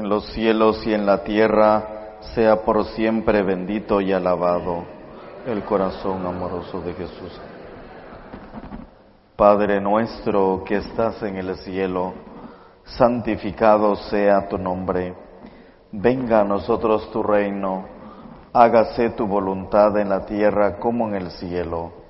en los cielos y en la tierra, sea por siempre bendito y alabado el corazón amoroso de Jesús. Padre nuestro que estás en el cielo, santificado sea tu nombre. Venga a nosotros tu reino, hágase tu voluntad en la tierra como en el cielo.